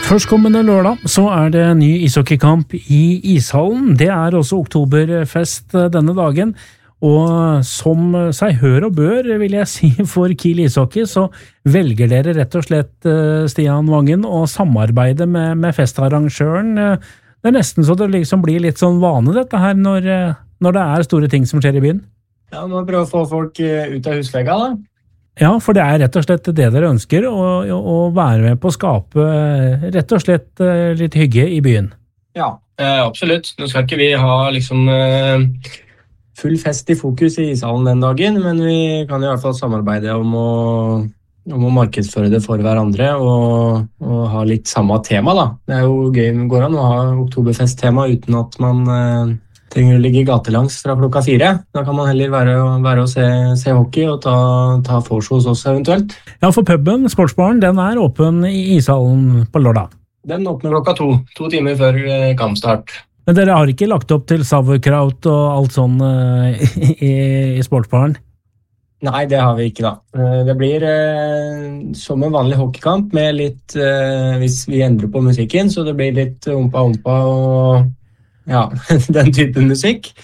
Førstkommende lørdag så det ny ishockeykamp i ishallen. Det også oktoberfest denne dagen, og som seg hør og bør, vil jeg si, for Kiel ishockey, så velger dere rett og slett, Stian Vangen, å samarbeide med festarrangøren. Det nesten så det liksom blir litt sånn vane dette her, når det store ting som skjer i byen. Ja, nå prøver å få folk ut av husvegga da. Ja, for det rett og slett det dere ønsker, å være med på å skape rett og slett litt hygge i byen. Ja, absolutt. Nå skal ikke vi ha liksom full fest i fokus i ishallen den dagen, men vi kan i hvert fall samarbeide om å markedsføre det for hverandre og ha litt samme tema da. Det jo gøy, går an å ha oktoberfest-tema uten at man trenger å ligge gatelangs fra klokka 4. Da kan man heller være og se hockey og ta vors hos oss eventuelt. Ja, for puben, sportsbaren, den åpen i ishallen på lørdag. Den åpner klokka 2 timer før kampstart. Men dere har ikke lagt opp til sauerkraut og alt sånn i sportsbaren? Nei, det har vi ikke da. Det blir som en vanlig hockeykamp med litt, hvis vi endrer på musikken, så det blir litt ompa og ja, den typen musikk.